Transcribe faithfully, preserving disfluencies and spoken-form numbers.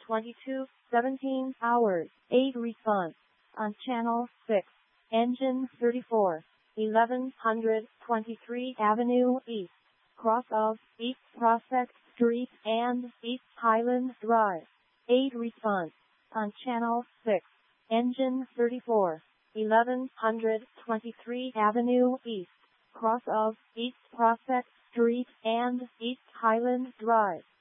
twenty-two seventeen hours, eight response. On channel six, engine thirty-four, eleven twenty-three Avenue East, cross of East Prospect Street and East Highland Drive, eight response. On channel six, engine thirty-four, eleven twenty-three Avenue East, cross of East Prospect Street and East Highland Drive.